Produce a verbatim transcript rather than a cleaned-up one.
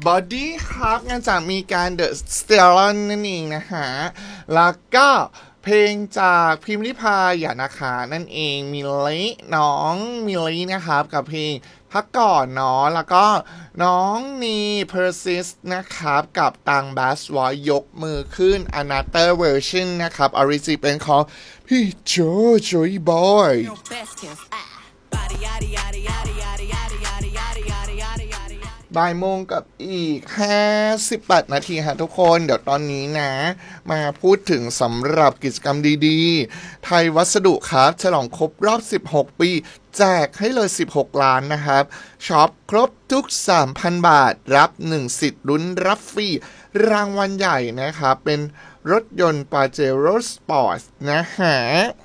บอดี้ครับงานจากมีการเดอะสเตลลอนนั่นเองนะฮะแล้วก็เพลงจากพิมพ์ริพายอย่านะคะนั่นเองมิลลิน้องมิลลินะครับกับเพลงพักก่อนเนาะแล้วก็น้องนีเพอร์ซิสนะครับกับตังบัสวอยยกมือขึ้น another version นะครับออริจิเป็นของพี่โจโจยบอยบ่ายโมงกับอีกห้าสิบแปดนาทีฮะทุกคนเดี๋ยวตอนนี้นะมาพูดถึงสำหรับกิจกรรมดีๆไทยวัสดุครับฉลองครบรอบสิบหกปีแจกให้เลยสิบหกล้านนะครับช็อปครบทุก สามพัน บาทรับหนึ่งสิทธิ์ลุ้นรับฟรีรางวัลใหญ่นะครับเป็นรถยนต์ Pajero Sport นะฮะ